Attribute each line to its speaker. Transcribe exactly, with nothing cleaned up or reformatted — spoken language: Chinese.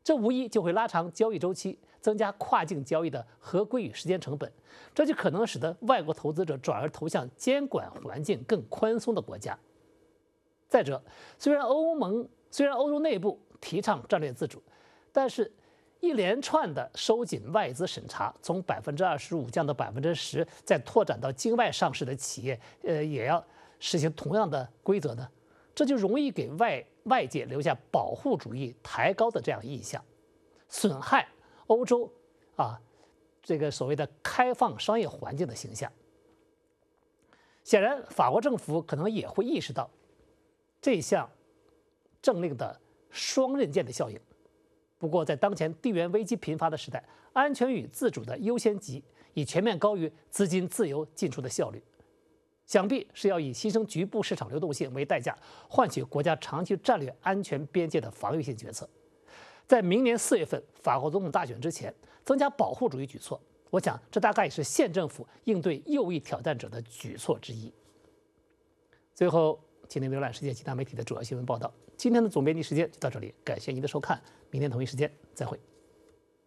Speaker 1: 这无疑就会拉长交易周期，增加跨境交易的合规与时间成本，这就可能使得外国投资者转而投向监管环境更宽松的国家。再者，虽然欧盟虽然欧洲内部提倡战略自主，但是一连串的收紧外资审查，从百分之二十五降到百分之十，再拓展到境外上市的企业，呃，也要实行同样的规则呢，这就容易给外外界留下保护主义抬高的这样印象，损害欧洲啊这个所谓的开放商业环境的形象。显然，法国政府可能也会意识到这项政令的双刃剑的效应。不过，在当前地缘危机频发的时代，安全与自主的优先级已全面高于资金自由进出的效率，想必是要以牺牲局部市场流动性为代价，换取国家长期战略安全边界的防御性决策。在明年四月份法国总统大选之前，增加保护主义举措，我想这大概也是现政府应对右翼挑战者的举措之一。最后，今天浏览世界其他媒体的主要新闻报道。今天的总编辑时间就到这里，感谢您的收看，明天同一时间再会。